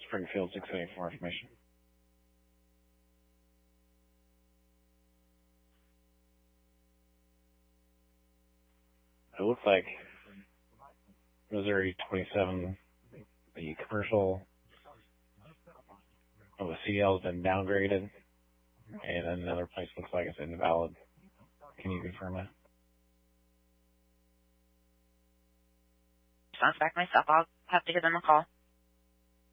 Springfield 680 for more information. It looks like Missouri 27, the commercial of the CL has been downgraded, and another place looks like it's invalid. Can you confirm that? Sounds back myself. I'll have to give them a call.